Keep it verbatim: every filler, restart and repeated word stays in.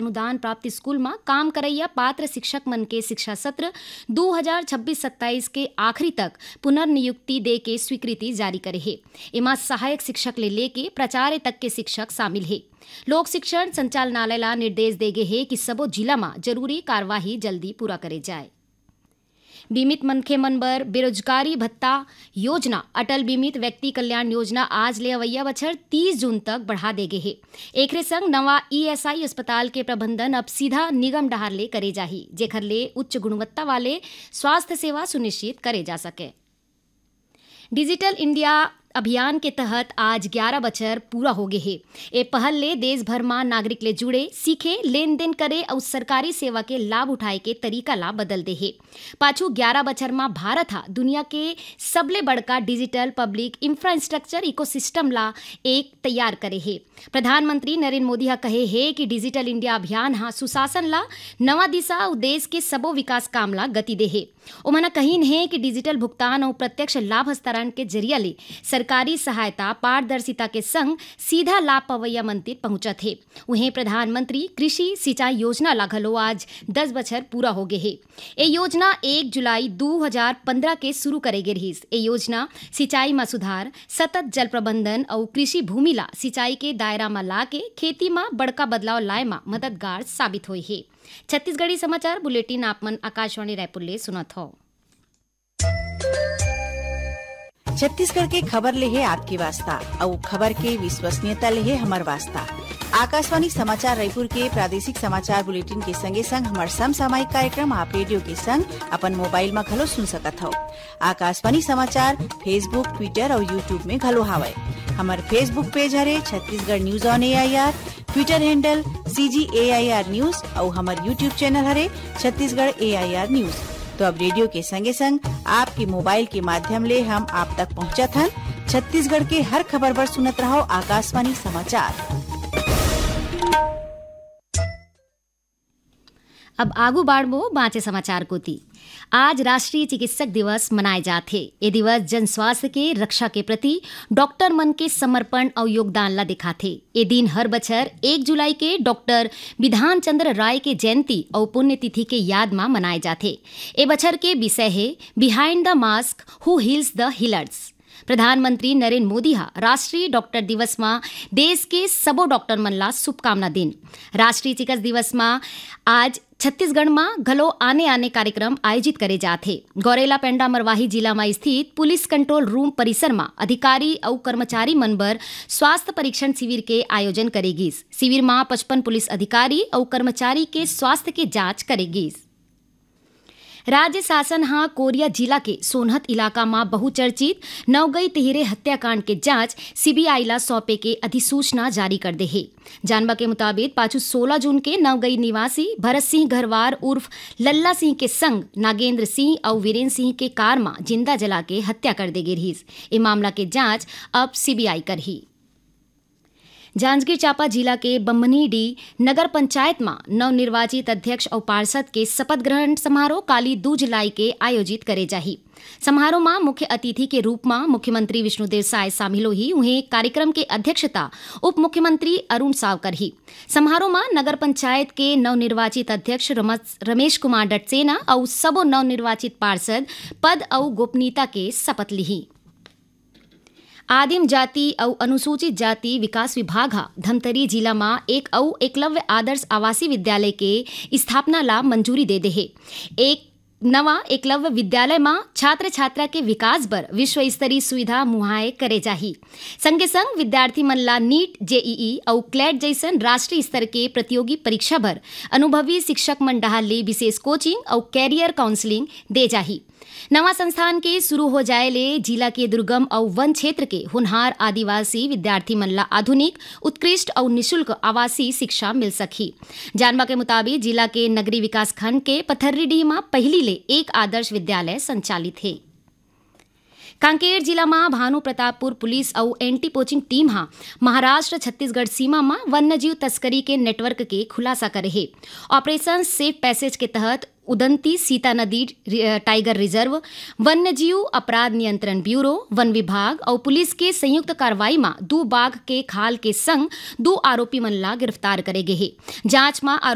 अनुदान प्राप्त स्कूल में काम करैया पात्र शिक्षक मन के शिक्षा सत्र दो हज़ार छब्बीस सत्ताईस के आखिरी तक पुनर्नियुक्ति दे के स्वीकृति जारी करे है। एमा सहायक शिक्षक ले लेके प्राचार्य तक के शिक्षक शामिल है। लोक शिक्षण संचालनालय ला निर्देश देगे है कि सबो जिला में जरूरी कार्यवाही जल्दी पूरा करे जाए। बीमित मनखे मन बर बेरोजगारी भत्ता योजना अटल बीमित व्यक्ति कल्याण योजना आज ले अवैया बछर तीस जून तक बढ़ा देगे है। एकरे संग नवा ईएसआई अस्पताल के प्रबंधन अब सीधा निगम डहार ले करे जाही, जेखर ले उच्च गुणवत्ता वाले स्वास्थ्य सेवा सुनिश्चित करे जा सके। डिजिटल इंडिया अभियान के तहत आज ग्यारह बछर पूरा हो गए है। ए पहल ले देश भर में नागरिक ले जुड़े, सीखे, लेन देन करे और सरकारी सेवा के लाभ उठाए के तरीका ला बदल दे है। पाछू ग्यारह बछर में भारत हा दुनिया के सबले बड़का डिजिटल पब्लिक इंफ्रास्ट्रक्चर इकोसिस्टम ला एक तैयार करे है। प्रधानमंत्री नरेंद्र मोदी हा कहे है कि डिजिटल इंडिया अभियान हा सुशासन ला नवा दिशा और देश के सबो विकास काम ला गति दे है। उमना कहीन है कि डिजिटल भुगतान और प्रत्यक्ष लाभ हस्तांतरण के जरिया ले सरकारी सहायता पारदर्शिता के संग सीधा लाभ पवैया मन तक पहुंचत है। उन्हें प्रधानमंत्री कृषि सिंचाई योजना ला घलो आज दस बछर पूरा हो गए है। ये योजना एक जुलाई दो हज़ार पंद्रह के शुरू करे गे रहीस। ये योजना सिंचाई में सुधार, सतत जल प्रबंधन और कृषि भूमि ला सिंचाई के दायरा में ला के खेती में बड़का बदलाव लाए में मददगार साबित हुई है। छत्तीसगढ़ी समाचार बुलेटिन आपमन आकाशवाणी रायपुर ले सुनत हो। छत्तीसगढ़ के खबर ले है आपकी वास्ता और खबर के विश्वसनीयता ले है हमार वास्ता। आकाशवाणी समाचार रायपुर के प्रादेशिक समाचार बुलेटिन के संगे संग हमार समसामयिक कार्यक्रम आप रेडियो के संग अपन मोबाइल में घलो सुन सकत हो। आकाशवाणी समाचार फेसबुक, ट्विटर और यूट्यूब में घलो हावय। हमार फेसबुक पेज हरे Chhattisgarh news on A I R, Twitter handle सी जी ए आई आर न्यूज और हमार यूट्यूब चैनल हरे छत्तीसगढ़ ए आई आर न्यूज। तो अब रेडियो के संगे संग आपके मोबाइल के माध्यम ले हम आप तक पहुंचत हन। छत्तीसगढ़ के हर खबर पर सुनत रहो आकाशवाणी समाचार। अब आगू बाढ़बो बाँचे समाचार कोती। आज राष्ट्रीय चिकित्सक दिवस मनाए जाथे। ये दिवस जन स्वास्थ्य के रक्षा के प्रति डॉक्टर मन के समर्पण और योगदान ला दिखाथे। ये दिन हर बछर एक जुलाई के डॉक्टर विधान चंद्र राय के जयंती और पुण्यतिथि के याद में मनाए जाथे। ए बछर के विषय है बिहाइंड द मास्क हु हील्स द हीलर्स। प्रधानमंत्री नरेंद्र मोदी हा राष्ट्रीय डॉक्टर दिवस में देश के सबो डॉक्टर मन ला शुभकामना दिन। राष्ट्रीय चिकित्सक दिवस में आज छत्तीसगढ़ में घलो आने आने कार्यक्रम आयोजित करे जाथे। गौरेला पेंडा मरवाही जिला में स्थित पुलिस कंट्रोल रूम परिसर में अधिकारी और कर्मचारी मन बर स्वास्थ्य परीक्षण शिविर के आयोजन करेगीस। शिविर में पचपन पुलिस अधिकारी और कर्मचारी के स्वास्थ्य के जांच करेगीस। राज्य शासन हा कोरिया जिला के सोनहत इलाका में बहुचर्चित नवगई तिहरे हत्याकांड के जांच सीबीआई ला सौंपे के अधिसूचना जारी कर दे है। जानवा के मुताबिक पाछू सोलह जून के नवगई निवासी भरत सिंह घरवार उर्फ लल्ला सिंह के संग नागेंद्र सिंह और वीरेंद्र सिंह के कार में जिंदा जला के हत्या कर दे गे। इस मामला के जांच अब सीबीआई करही। जांजगीर चांपा जिला के बम्बनीडी नगर पंचायत में नवनिर्वाचित अध्यक्ष और पार्षद के शपथ ग्रहण समारोह काली दो जुलाई के आयोजित करे जाही। समारोह में मुख्य अतिथि के रूप में मुख्यमंत्री विष्णुदेव साय शामिल हुई। उन्हें कार्यक्रम के अध्यक्षता उप मुख्यमंत्री अरुण साव करही। समारोह में नगर पंचायत के नवनिर्वाचित अध्यक्ष रमेश कुमार डटसेना और सबो नवनिर्वाचित पार्षद पद और गोपनीयता के शपथ ली। आदिम जाति और अनुसूचित जाति विकास विभाग हा धमतरी जिला में एक और एकलव्य आदर्श आवासीय विद्यालय के स्थापना ला मंजूरी दे दे है। एक नवा एकलव्य विद्यालय में छात्र छात्रा के विकास बर विश्व स्तरीय सुविधा मुहैया करे जाही। संगे संग विद्यार्थी मन ला नीट, जेईई और क्लैट जैसन राष्ट्रीय स्तर के प्रतियोगी परीक्षा बर अनुभवी शिक्षक मन डहार ले विशेष कोचिंग और कैरियर काउंसलिंग दे जाही। नवा संस्थान के शुरू हो जाए ले जिला के दुर्गम और वन क्षेत्र के होनहार आदिवासी विद्यार्थी मन ला आधुनिक, उत्कृष्ट और निशुल्क आवासीय शिक्षा मिल सकी। जानवा के मुताबिक जिला के नगरी विकास खंड के पथर्रीडीह में पहली ले एक आदर्श विद्यालय संचालित है। कांकेर जिला में भानु प्रतापपुर पुलिस और एंटी पोचिंग टीम हा महाराष्ट्र छत्तीसगढ़ सीमा में वन्यजीव तस्करी के नेटवर्क के खुलासा करे है। ऑपरेशन सेफ पैसेज के तहत उदंती सीता नदी टाइगर रिजर्व, वन्यजीव अपराध नियंत्रण ब्यूरो, वन विभाग और पुलिस के संयुक्त कार्रवाई में दो बाघ के खाल के संग दो आरोपी मन ला गिरफ्तार करे गे है। जांच में